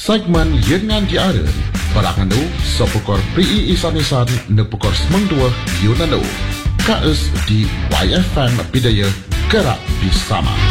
Segmen Yengan Diara Berakanu sepukor PI Isanisan nepukor semengdua Yunano Kaes di YFM Bidaya Gerak Bersama.